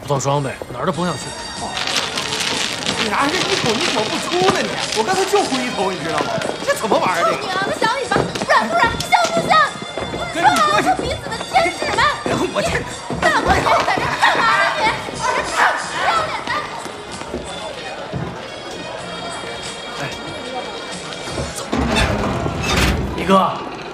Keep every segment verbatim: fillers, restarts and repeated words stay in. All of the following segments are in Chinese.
不套装备，哪儿都甭想去。 你还是一口一口不出呢你！我刚才就回头，你知道吗？这怎么玩儿啊？这个。 娘的小尾巴，软不软，像不像？ 跟你说是彼此的天使们。 我这大过天在这干嘛呢你？不要脸的！ 哎，走，一哥，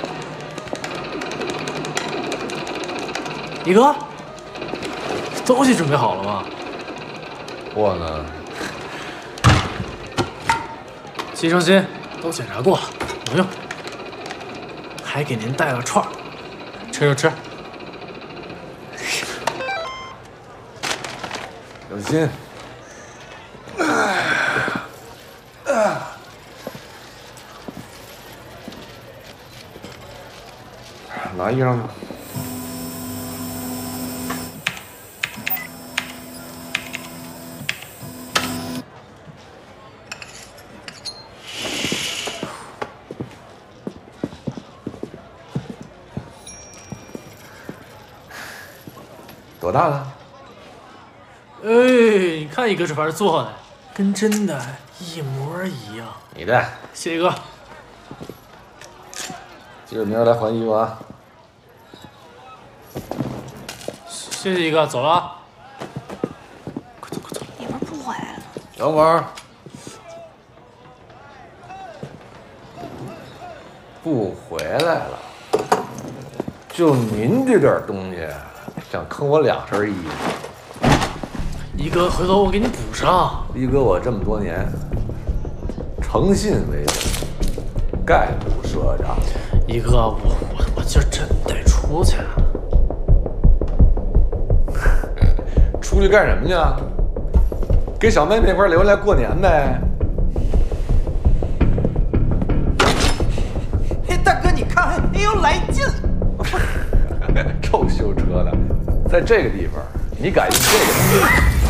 一哥，东西准备好了吗？ 我呢？ 吸收心都检查过了，能用。还给您带了串儿，吃就吃。 小心！拿衣裳去。多大了？ 哎，你看一哥这玩意儿做的，跟真的一模一样。 你的， 谢谢哥。 记着明儿来还衣服啊。 谢谢一哥，走了啊。 快走快走，里边不回来了。 等会儿。不回来了，就您这点东西，想坑我两身衣服？ 一哥，回头我给你补上。 一哥，我这么多年，诚信为本，概不赊账。 一哥，我我我今儿真得出去。 出去干什么去啊？给小妹那块留下来过年呗。 嘿，大哥，你看，哎呦，来劲了！ 臭修车的，在这个地方，你敢用这个？